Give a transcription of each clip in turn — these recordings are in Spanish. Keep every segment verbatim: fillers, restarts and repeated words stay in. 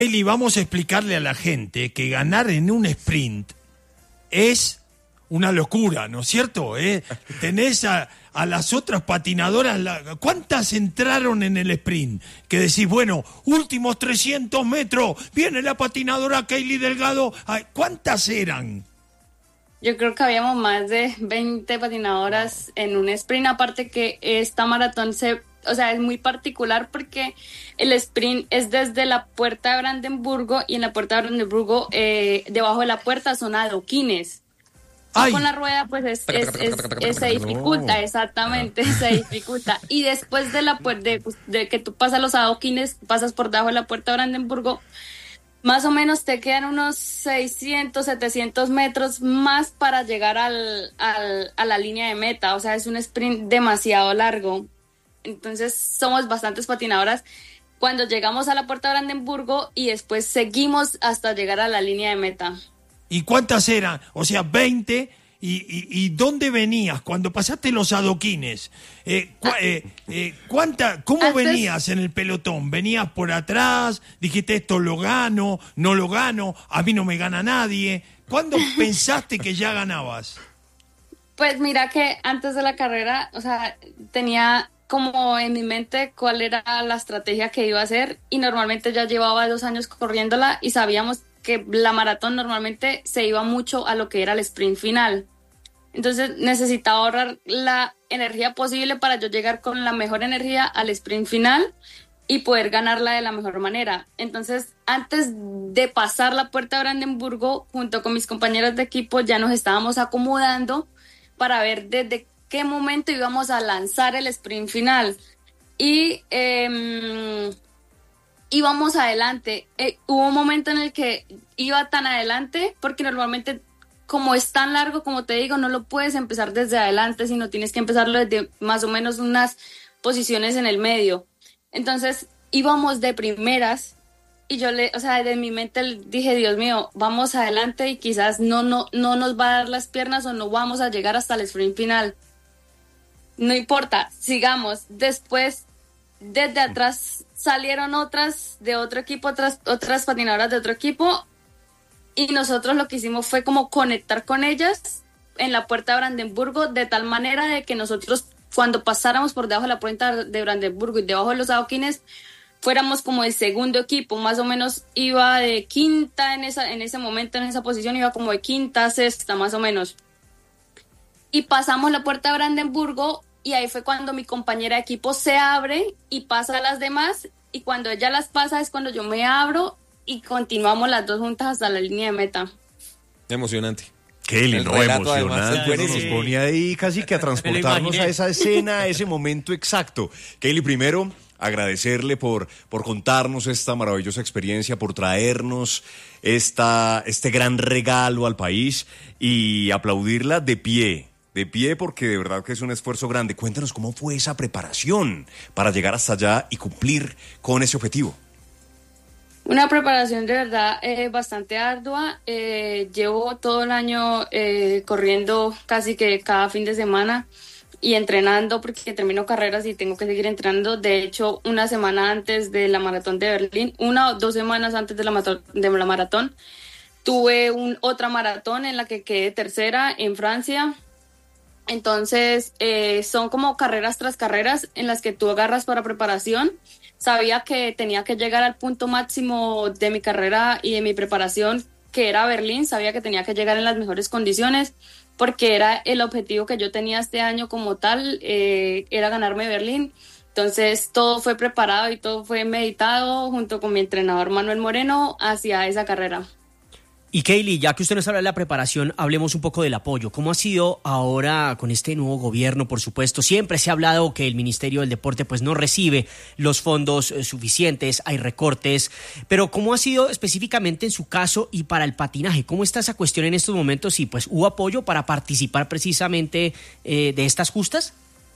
Eli, vamos a explicarle a la gente que ganar en un sprint es una locura, ¿no es cierto? ¿Eh? Tenés a, a las otras patinadoras, la, ¿cuántas entraron en el sprint? Que decís, bueno, últimos trescientos metros, viene la patinadora Kaylee Delgado. ¿Cuántas eran? Yo creo que habíamos más de veinte patinadoras en un sprint, aparte que esta maratón se... O sea, es muy particular porque el sprint es desde la puerta de Brandenburgo y en la puerta de Brandenburgo, eh, debajo de la puerta son adoquines. Con la rueda, pues es, es, es, es se dificulta, exactamente, se dificulta. Y después de la puerta, de, de que tú pasas los adoquines, pasas por debajo de la puerta de Brandenburgo, más o menos te quedan unos seiscientos, setecientos metros más para llegar al, al, a la línea de meta. O sea, es un sprint demasiado largo. Entonces somos bastantes patinadoras cuando llegamos a la puerta de Brandenburgo y después seguimos hasta llegar a la línea de meta. ¿Y cuántas eran? O sea, veinte. ¿Y, y, y dónde venías cuando pasaste los adoquines? Eh, cu- eh, eh, ¿cuánta, ¿Cómo Antes, venías en el pelotón? ¿Venías por atrás? ¿Dijiste esto lo gano? ¿No lo gano? ¿A mí no me gana nadie? ¿Cuándo pensaste que ya ganabas? Pues mira que antes de la carrera, o sea, tenía como en mi mente cuál era la estrategia que iba a hacer y normalmente ya llevaba dos años corriéndola y sabíamos que la maratón normalmente se iba mucho a lo que era el sprint final. Entonces necesitaba ahorrar la energía posible para yo llegar con la mejor energía al sprint final y poder ganarla de la mejor manera. Entonces, antes de pasar la puerta de Brandenburgo, junto con mis compañeros de equipo, ya nos estábamos acomodando para ver desde qué momento íbamos a lanzar el sprint final. Y eh, íbamos adelante. Eh, hubo un momento en el que iba tan adelante, porque normalmente, como es tan largo, como te digo, no lo puedes empezar desde adelante, sino tienes que empezarlo desde más o menos unas posiciones en el medio. Entonces, íbamos de primeras y yo le, o sea, de mi mente dije, Dios mío, vamos adelante y quizás no, no, no nos va a dar las piernas o no vamos a llegar hasta el sprint final. No importa, sigamos. Después, desde atrás salieron otras de otro equipo, otras, otras patinadoras de otro equipo, y nosotros lo que hicimos fue como conectar con ellas en la puerta de Brandenburgo, de tal manera de que nosotros, cuando pasáramos por debajo de la puerta de Brandenburgo y debajo de los adoquines, fuéramos como el segundo equipo. Más o menos iba de quinta en esa, en ese momento, en esa posición, iba como de quinta, sexta, más o menos. Y pasamos la puerta de Brandenburgo y ahí fue cuando mi compañera de equipo se abre y pasa a las demás, y cuando ella las pasa es cuando yo me abro y continuamos las dos juntas hasta la línea de meta. Emocionante. Qué lindo, relato, emocionante. además, es Nos pone ahí casi que a transportarnos a esa escena, a ese momento exacto. Kaylee, primero, agradecerle por, por contarnos esta maravillosa experiencia, por traernos esta, este gran regalo al país y aplaudirla de pie. De pie, porque de verdad que es un esfuerzo grande. Cuéntanos cómo fue esa preparación para llegar hasta allá y cumplir con ese objetivo. Una preparación de verdad eh, bastante ardua. Eh, llevo todo el año eh, corriendo casi que cada fin de semana y entrenando, porque termino carreras y tengo que seguir entrenando. De hecho, una semana antes de la maratón de Berlín, una o dos semanas antes de la, mato- de la maratón, tuve un, otra maratón en la que quedé tercera en Francia. Entonces, eh, son como carreras tras carreras en las que tú agarras para preparación. Sabía que tenía que llegar al punto máximo de mi carrera y de mi preparación, que era Berlín. Sabía que tenía que llegar en las mejores condiciones, porque era el objetivo que yo tenía este año como tal, eh, era ganarme Berlín. Entonces, todo fue preparado y todo fue meditado junto con mi entrenador Manuel Moreno hacia esa carrera. Y Kaylee, ya que usted nos habla de la preparación, hablemos un poco del apoyo. ¿Cómo ha sido ahora con este nuevo gobierno? Por supuesto, siempre se ha hablado que el Ministerio del Deporte pues no recibe los fondos eh, suficientes, hay recortes, pero ¿cómo ha sido específicamente en su caso y para el patinaje? ¿Cómo está esa cuestión en estos momentos? ¿Y pues hubo apoyo para participar precisamente eh, de estas justas?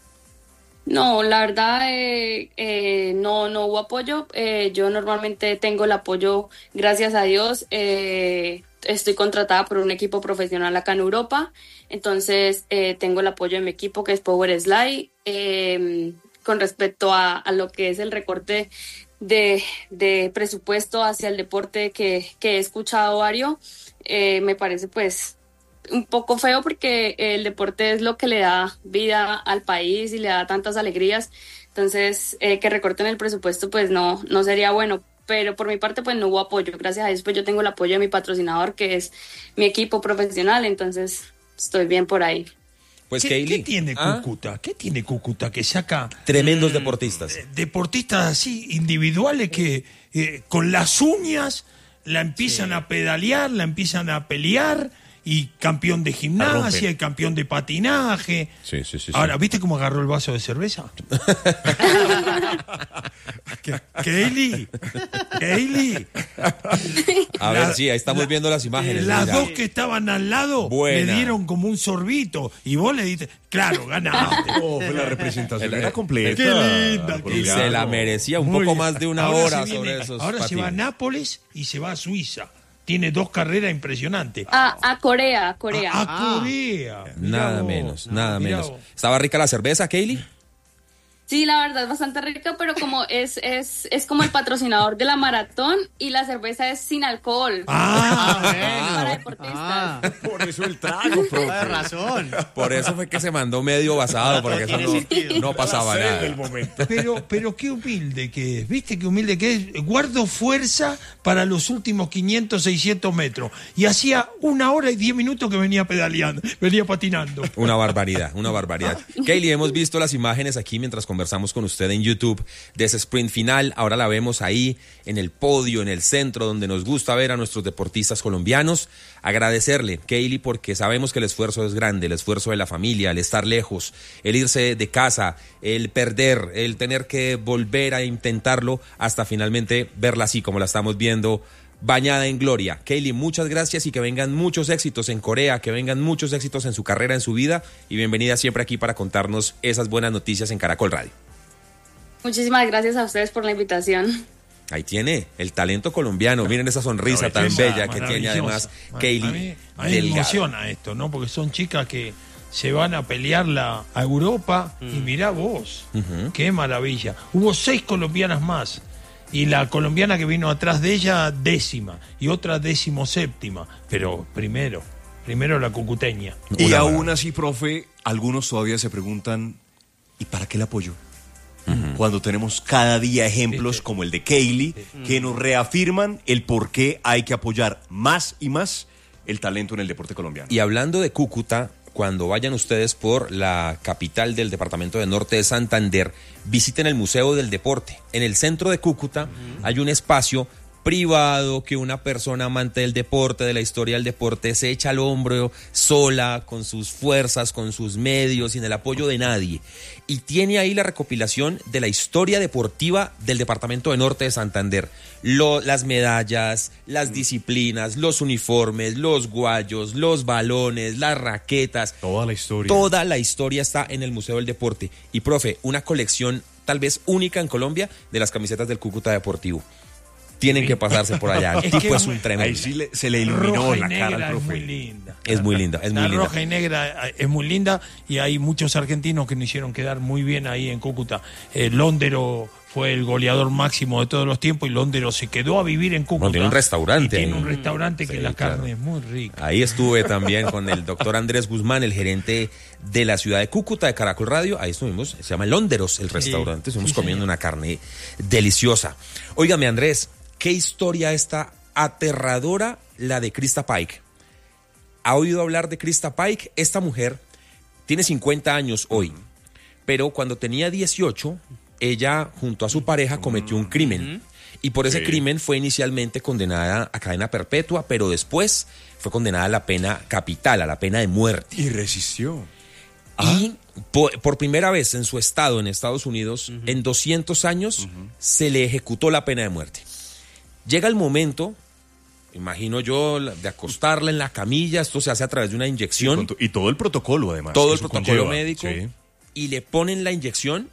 No, la verdad, eh, eh, no, no hubo apoyo. Eh, yo normalmente tengo el apoyo, gracias a Dios. Eh, estoy contratada por un equipo profesional acá en Europa. Entonces, eh, tengo el apoyo de mi equipo, que es Power Slide. Eh, con respecto a, a lo que es el recorte de, de presupuesto hacia el deporte que, que he escuchado varios, eh, me parece pues un poco feo porque el deporte es lo que le da vida al país y le da tantas alegrías. Entonces, eh, que recorten el presupuesto pues no, no sería bueno. Pero por mi parte pues no hubo apoyo. Gracias a Dios pues yo tengo el apoyo de mi patrocinador, que es mi equipo profesional, entonces estoy bien por ahí. Pues ¿Qué, Keili, ¿qué tiene ¿ah? Cúcuta? ¿Qué tiene Cúcuta que saca Tremendos mm, deportistas. Deportistas así, individuales que eh, con las uñas la empiezan sí. a pedalear, la empiezan a pelear, y campeón de gimnasia, y campeón de patinaje. Sí, sí, sí. Ahora, sí. ¿viste cómo agarró el vaso de cerveza? Keili, Keili. A ver, la, sí, ahí estamos la, viendo las imágenes. Las mira. dos que estaban al lado Buena. le dieron como un sorbito y vos le diste, claro, ganaste. Oh, fue la representación era completa. Qué linda, qué linda. Se la merecía un Muy poco bien. más de una ahora hora viene, sobre esos Ahora patines. se va a Nápoles y se va a Suiza. Tiene dos carreras impresionantes. A, a Corea, a Corea. A, a Corea. Nada vos, menos, nada menos. Vos. ¿Estaba rica la cerveza, Keili? Sí, la verdad es bastante rica, pero como es, es, es como el patrocinador de la maratón y la cerveza es sin alcohol. Ah, bueno. Para deportistas. Ah, por eso el trago, profe. Tienes razón. Por eso fue que se mandó medio basado, porque eso no, no pasaba nada. Del momento. Pero, pero qué humilde que es, ¿viste qué humilde que es? Guardo fuerza para los últimos quinientos, seiscientos metros. Y hacía una hora y diez minutos que venía pedaleando, venía patinando. Una barbaridad, una barbaridad. Keili, hemos visto las imágenes aquí mientras conversamos con usted en YouTube de ese sprint final. Ahora la vemos ahí en el podio, en el centro, donde nos gusta ver a nuestros deportistas colombianos. Agradecerle, Keili, porque sabemos que el esfuerzo es grande, el esfuerzo de la familia, el estar lejos, el irse de casa, el perder, el tener que volver a intentarlo hasta finalmente verla así como la estamos viendo, bañada en gloria. Keili, muchas gracias y que vengan muchos éxitos en Corea, que vengan muchos éxitos en su carrera, en su vida, y bienvenida siempre aquí para contarnos esas buenas noticias en Caracol Radio. Muchísimas gracias a ustedes por la invitación. Ahí tiene el talento colombiano. Miren esa sonrisa tan esa, bella que tiene además Keili. A mí, a mí me emociona esto, ¿no? Porque son chicas que se van a pelearla a Europa mm. y mirá vos, uh-huh. qué maravilla. Hubo seis colombianas más y la colombiana que vino atrás de ella décima y otra décimo séptima, pero primero, primero la cucuteña. Y Una aún así, profe, algunos todavía se preguntan, ¿y para qué el apoyo? Uh-huh. Cuando tenemos cada día ejemplos sí, sí. como el de Keili, sí. que nos reafirman el por qué hay que apoyar más y más el talento en el deporte colombiano. Y hablando de Cúcuta, cuando vayan ustedes por la capital del departamento de Norte de Santander, visiten el Museo del Deporte. En el centro de Cúcuta uh-huh. hay un espacio privado que una persona amante del deporte, de la historia del deporte, se echa al hombro sola, con sus fuerzas, con sus medios, sin el apoyo de nadie. Y tiene ahí la recopilación de la historia deportiva del departamento de Norte de Santander. Lo, las medallas, las disciplinas, los uniformes, los guayos, los balones, las raquetas. Toda la historia. Toda la historia está en el Museo del Deporte. Y, profe, una colección tal vez única en Colombia de las camisetas del Cúcuta Deportivo. Tienen que pasarse por allá. El es tipo que es un tremendo. Ahí sí le, se le iluminó la cara al profe. Es muy linda. Es muy linda, es muy la linda. roja y negra es muy linda y hay muchos argentinos que nos hicieron quedar muy bien ahí en Cúcuta. Eh, Londero fue el goleador máximo de todos los tiempos y Londero se quedó a vivir en Cúcuta. No, tiene un restaurante. Y tiene ahí. un restaurante que sí, la claro. carne es muy rica. Ahí estuve también con el doctor Andrés Guzmán, el gerente de la ciudad de Cúcuta, de Caracol Radio. Ahí estuvimos, se llama Londeros el restaurante. Sí, estuvimos sí, comiendo señor. una carne deliciosa. Óigame, Andrés, ¿qué historia esta aterradora la de Krista Pike? ¿Ha oído hablar de Krista Pike? Esta mujer tiene cincuenta años hoy, pero cuando tenía dieciocho, ella junto a su pareja cometió un crimen. Y por ese sí. crimen fue inicialmente condenada a cadena perpetua, pero después fue condenada a la pena capital, a la pena de muerte. Y resistió. Y ah. por, por primera vez en su estado, en Estados Unidos, uh-huh. en doscientos años, uh-huh. se le ejecutó la pena de muerte. Llega el momento, imagino yo, de acostarla en la camilla. Esto se hace a través de una inyección. Y todo el protocolo, además. Todo el protocolo conlleva. médico. Sí. Y le ponen la inyección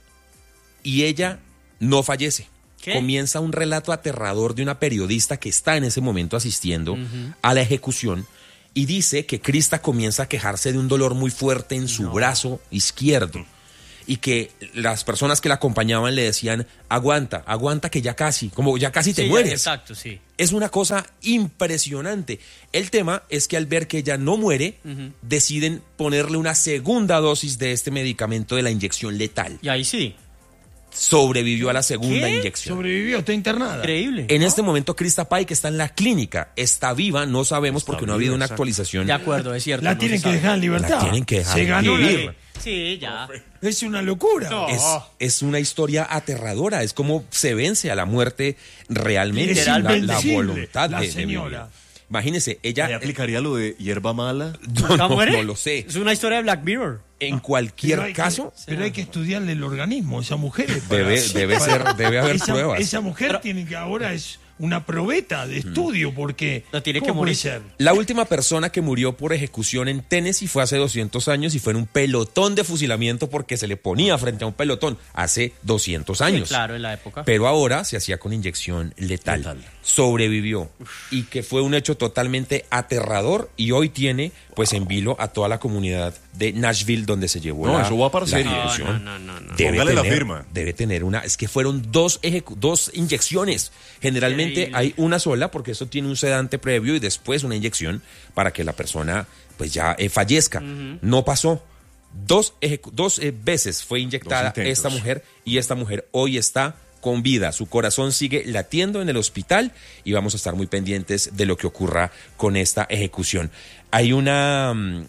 y ella no fallece. ¿Qué? Comienza un relato aterrador de una periodista que está en ese momento asistiendo uh-huh. a la ejecución y dice que Krista comienza a quejarse de un dolor muy fuerte en su no. brazo izquierdo. y que las personas que la acompañaban le decían, aguanta, aguanta que ya casi, como ya casi te Sí, mueres. Exacto, sí. Es una cosa impresionante. El tema es que al ver que ella no muere, uh-huh. deciden ponerle una segunda dosis de este medicamento de la inyección letal. Y ahí sí. Sobrevivió a la segunda ¿Qué? inyección. Sobrevivió, está internada. Increíble. En ¿no? este momento, Krista Pike está en la clínica. Está viva, no sabemos Está porque no ha viva, habido una exacto. actualización. De acuerdo, es cierto. La no tienen se que sabe. dejar en libertad. La tienen que dejar Se ganó vivir. la... Sí, ya. Es una locura. No. Es, es una historia aterradora. Es como se vence a la muerte realmente. Es la, la invencible, voluntad la de, de señora. vivir. Imagínese, ella... ¿Ahí aplicaría lo de hierba mala? No, ¿Nunca no, muere? no lo sé. Es una historia de Black Mirror. En cualquier Pero hay caso... que, pero hay que estudiarle el organismo a esa mujer. Debe, debe ser, debe haber esa, pruebas. Esa mujer Pero- tiene que ahora es una probeta de estudio porque No tiene ¿cómo que puede morir. ser? La última persona que murió por ejecución en Tennessee fue hace doscientos años y fue en un pelotón de fusilamiento porque se le ponía frente a un pelotón hace doscientos años. Sí, claro, en la época. Pero ahora se hacía con inyección letal. Letal. Sobrevivió. Y que fue un hecho totalmente aterrador y hoy tiene pues en vilo a toda la comunidad de Nashville donde se llevó No, la, eso va para la serie. ejecución. No, no, no, no. Debe Póngale la tener- firma. Debe tener una, es que fueron dos, ejecu- dos inyecciones. Generalmente Increíble. hay una sola porque eso tiene un sedante previo y después una inyección para que la persona pues ya eh, fallezca. No pasó. Dos, ejecu- dos eh, veces fue inyectada Dos intentos. esta mujer y esta mujer hoy está con vida. Su corazón sigue latiendo en el hospital y vamos a estar muy pendientes de lo que ocurra con esta ejecución. Hay una, mm,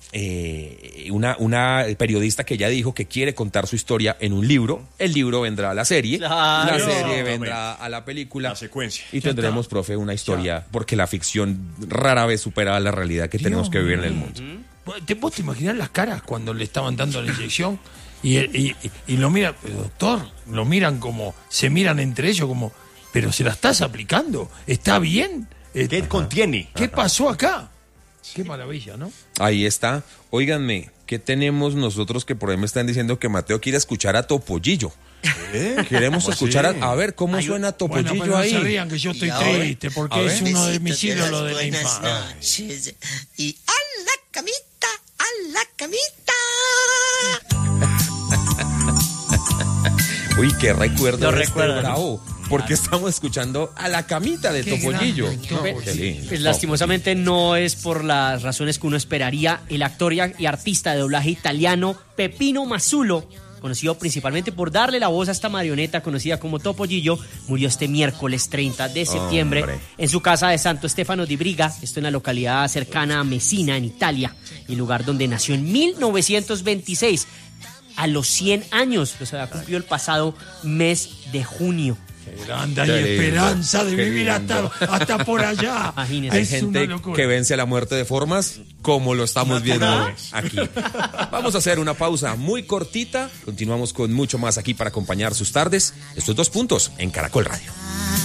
eh, una, una periodista que ya dijo que quiere contar su historia en un libro. El libro vendrá a la serie. Claro. La serie Exactamente. vendrá a la película. La secuencia. Y Ya tendremos, está. profe, una historia, porque la ficción rara vez supera la realidad que tenemos que vivir en el mundo. ¿Te, ¿Vos te imaginas las caras cuando le estaban dando la inyección? Y, y, y, y lo miran, doctor, lo miran como, se miran entre ellos como, pero se la estás aplicando, ¿está bien? Eh, ¿Qué contiene? ¿Qué pasó acá? Qué maravilla, ¿no? Ahí está. Óiganme, ¿qué tenemos nosotros que por ahí me están diciendo que Mateo quiere escuchar a Topollillo? ¿Eh? Queremos ¿Cómo escuchar así? a, a ver cómo Hay un- suena Bueno, Topollillo pero no ahí. se rían que yo estoy Y ahora, triste porque a es ver. uno de mis Besitos ídolos las de la buenas infancia. noches. Y a la camita, a la camita. Uy, qué recuerdo Lo de este recuerdan, ¿no? bravo. Porque estamos escuchando a la camita de Qué Topollillo. grande, Topo. Qué lindo. Pues lastimosamente no es por las razones que uno esperaría. El actor y y artista de doblaje italiano Peppino Mazzulo, conocido principalmente por darle la voz a esta marioneta conocida como Topollillo, murió este miércoles treinta de septiembre Hombre. en su casa de Santo Stefano di Briga, esto en la localidad cercana a Messina, en Italia, el lugar donde nació en mil novecientos veintiséis, a los cien años, o sea, cumplió el pasado mes de junio. Qué grande, hay Qué lindo, esperanza de qué vivir hasta, lindo. hasta por allá. Imagínese. Hay Es gente una locura. que vence a la muerte de formas como lo estamos viendo aquí. Vamos a hacer una pausa muy cortita. Continuamos con mucho más aquí para acompañar sus tardes. Estos dos puntos en Caracol Radio.